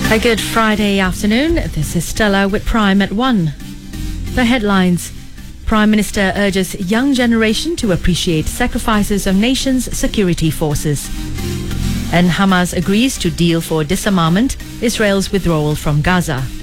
A good Friday afternoon. This is Stella with Prime at 1. The headlines. Prime Minister urges young generation to appreciate sacrifices of nation's security forces. And Hamas agrees to deal for disarmament, Israel's withdrawal from Gaza.